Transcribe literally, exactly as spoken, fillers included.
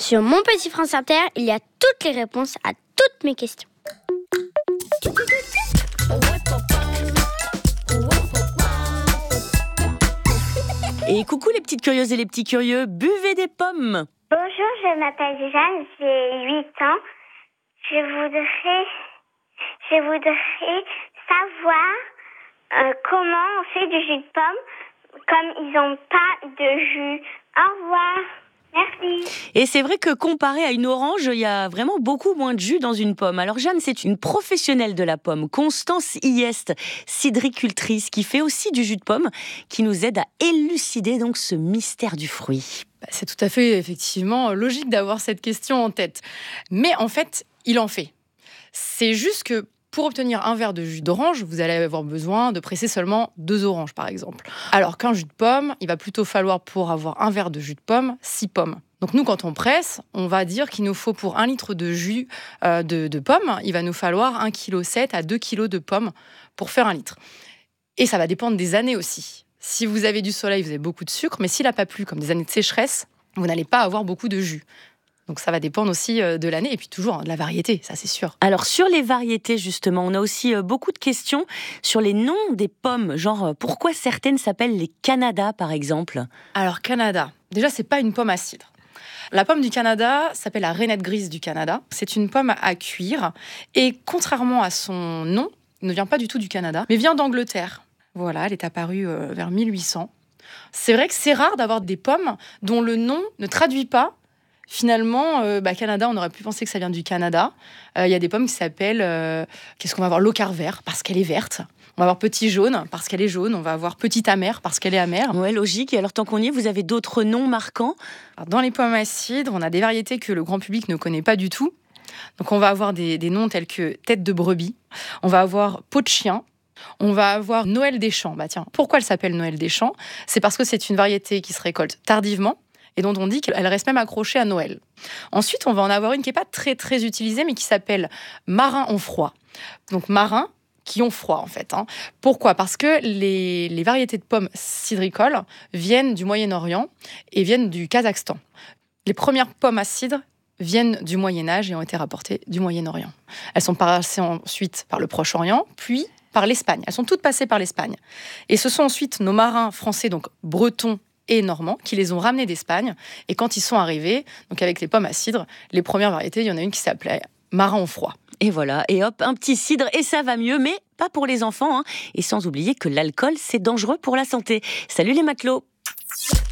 Sur Mon Petit France Inter, il y a toutes les réponses à toutes mes questions. Et coucou les petites curieuses et les petits curieux, buvez des pommes. Bonjour, je m'appelle Jeanne, j'ai huit ans. Je voudrais, je voudrais savoir euh, comment on fait du jus de pomme, comme ils n'ont pas de jus. Au revoir. Merci. Et c'est vrai que comparé à une orange, il y a vraiment beaucoup moins de jus dans une pomme. Alors Jeanne, c'est une professionnelle de la pomme, Constance Hyest, cidricultrice, qui fait aussi du jus de pomme, qui nous aide à élucider donc ce mystère du fruit. C'est tout à fait, effectivement, logique d'avoir cette question en tête. Mais en fait, il en fait. C'est juste que pour obtenir un verre de jus d'orange, vous allez avoir besoin de presser seulement deux oranges, par exemple. Alors qu'un jus de pomme, il va plutôt falloir, pour avoir un verre de jus de pomme, six pommes. Donc nous, quand on presse, on va dire qu'il nous faut pour un litre de jus euh, de, de pommes, il va nous falloir un virgule sept kilos à deux kilos de pommes pour faire un litre. Et ça va dépendre des années aussi. Si vous avez du soleil, vous avez beaucoup de sucre, mais s'il n'a pas plu, comme des années de sécheresse, vous n'allez pas avoir beaucoup de jus. Donc ça va dépendre aussi de l'année et puis toujours de la variété, ça c'est sûr. Alors sur les variétés justement, on a aussi beaucoup de questions sur les noms des pommes, genre pourquoi certaines s'appellent les Canada par exemple. Alors Canada, déjà c'est pas une pomme à cidre. La pomme du Canada s'appelle la rainette grise du Canada. C'est une pomme à cuire et contrairement à son nom, elle ne vient pas du tout du Canada, mais vient d'Angleterre. Voilà, elle est apparue vers mille huit cents. C'est vrai que c'est rare d'avoir des pommes dont le nom ne traduit pas. Finalement, euh, bah, Canada, on aurait pu penser que ça vient du Canada. Il euh, y a des pommes qui s'appellent, euh, qu'est-ce qu'on va avoir, Locar vert, parce qu'elle est verte. On va avoir petit jaune, parce qu'elle est jaune. On va avoir petite amère, parce qu'elle est amère. Ouais, logique. Et alors, tant qu'on y est, vous avez d'autres noms marquants? Alors, dans les pommes à cidre, on a des variétés que le grand public ne connaît pas du tout. Donc, on va avoir des, des noms tels que tête de brebis. On va avoir peau de chien. On va avoir Noël des champs. Bah tiens, pourquoi elle s'appelle Noël des champs? C'est parce que c'est une variété qui se récolte tardivement et dont on dit qu'elle reste même accrochée à Noël. Ensuite, on va en avoir une qui n'est pas très, très utilisée, mais qui s'appelle Marin ont froid. Donc, marins qui ont froid, en fait. Hein. Pourquoi? Parce que les, les variétés de pommes cidricoles viennent du Moyen-Orient et viennent du Kazakhstan. Les premières pommes à cidre viennent du Moyen-Âge et ont été rapportées du Moyen-Orient. Elles sont passées ensuite par le Proche-Orient, puis par l'Espagne. Elles sont toutes passées par l'Espagne. Et ce sont ensuite nos marins français, donc bretons et normands, qui les ont ramenés d'Espagne. Et quand ils sont arrivés, donc avec les pommes à cidre, les premières variétés, il y en a une qui s'appelait Marin au froid. Et voilà, et hop, un petit cidre, et ça va mieux, mais pas pour les enfants. Hein. Et sans oublier que l'alcool, c'est dangereux pour la santé. Salut les matelots!